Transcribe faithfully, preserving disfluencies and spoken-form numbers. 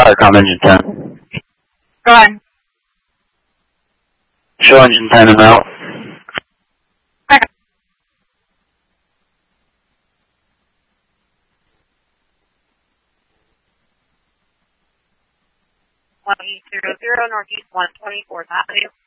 Starcom engine ten. Go ahead. Show engine ten and out. Okay. one eight zero zero Northeast one twenty-fourth Avenue.